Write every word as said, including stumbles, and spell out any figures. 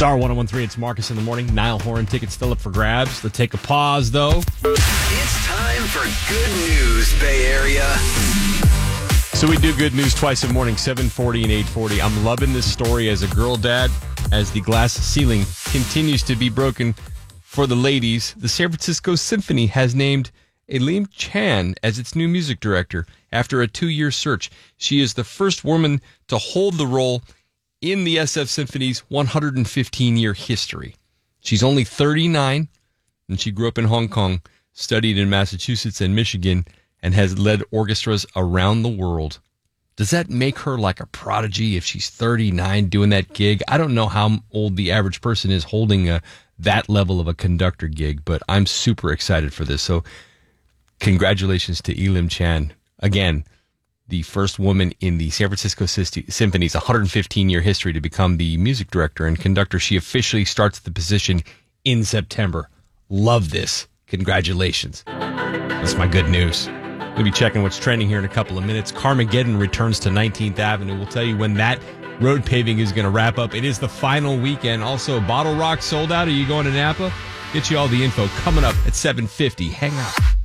Star one oh one three, it's Marcus in the morning. Niall Horan tickets still up for grabs. Let's take a pause, though. It's time for good news, Bay Area. So we do good news twice a morning, seven forty and eight forty. I'm loving this story as a girl dad, as the glass ceiling continues to be broken for the ladies. The San Francisco Symphony has named Elim Chan as its new music director after a two-year search. She is the first woman to hold the role in the S F Symphony's one hundred fifteen-year history. She's only thirty-nine, and she grew up in Hong Kong, studied in Massachusetts and Michigan, and has led orchestras around the world. Does that make her like a prodigy if she's thirty-nine doing that gig? I don't know how old the average person is holding a, that level of a conductor gig, but I'm super excited for this. So congratulations to Elim Chan. Again, the first woman in the San Francisco Symphony's one hundred fifteen-year history to become the music director and conductor. She officially starts the position in September. Love this. Congratulations. That's my good news. We'll be checking what's trending here in a couple of minutes. Carmageddon returns to nineteenth Avenue. We'll tell you when that road paving is going to wrap up. It is the final weekend. Also, Bottle Rock sold out. Are you going to Napa? Get you all the info coming up at seven fifty. Hang out.